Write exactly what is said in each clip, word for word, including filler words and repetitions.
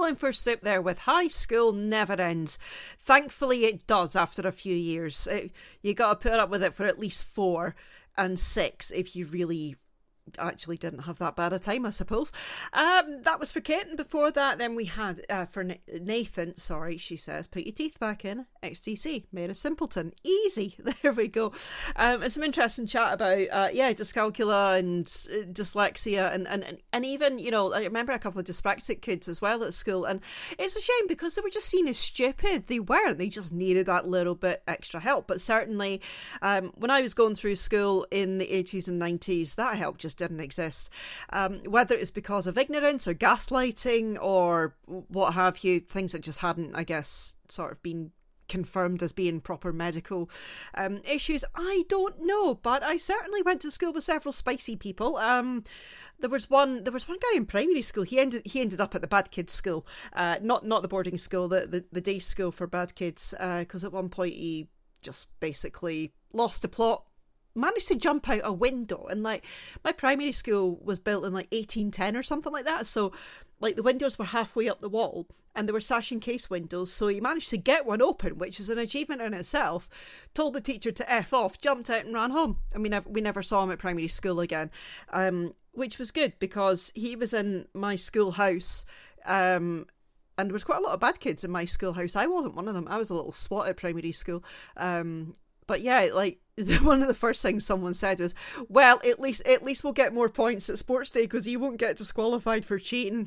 falling for soup there with high school never ends. Thankfully it does after a few years. It, you got to put up with it for at least four and six if you really actually didn't have that bad a time, I suppose. Um, that was for Kate, and before that then we had uh, for Nathan, sorry, she says, put your teeth back in, X T C, made a simpleton. Easy. There we go. Um, and some interesting chat about, uh, yeah, dyscalculia and uh, dyslexia and, and, and even, you know, I remember a couple of dyspraxic kids as well at school, and it's a shame because they were just seen as stupid. They weren't. They just needed that little bit extra help. But certainly um, when I was going through school in the eighties and nineties, that help just didn't exist. Um, whether it's because of ignorance or gaslighting or what have you, things that just hadn't, I guess, sort of been confirmed as being proper medical um, issues, I don't know, but I certainly went to school with several spicy people. Um, there was one there was one guy in primary school, he ended he ended up at the bad kids school, uh, not not the boarding school, the, the, the day school for bad kids, because uh, at one point he just basically lost the plot, managed to jump out a window, and like my primary school was built in like eighteen ten or something like that, so like the windows were halfway up the wall and there were sash and case windows, so he managed to get one open, which is an achievement in itself. Told the teacher to F off, jumped out and ran home, and we never we never saw him at primary school again, um which was good because he was in my schoolhouse, um and there was quite a lot of bad kids in my schoolhouse. I wasn't one of them. I was a little swat at primary school. Um, but yeah, like one of the first things someone said was, "Well, at least at least we'll get more points at sports day because you won't get disqualified for cheating."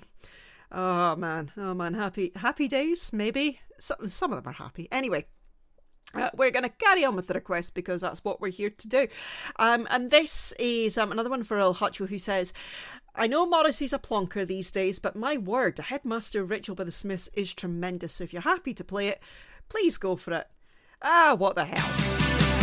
Oh man, oh man, happy happy days. Maybe some some of them are happy. Anyway. Uh, we're going to carry on with the request because that's what we're here to do. Um, and this is um, another one for El Hacho, who says, I know Morrissey's a plonker these days, but my word, the Headmaster ritual by the Smiths is tremendous. So if you're happy to play it, please go for it. Ah, what the hell.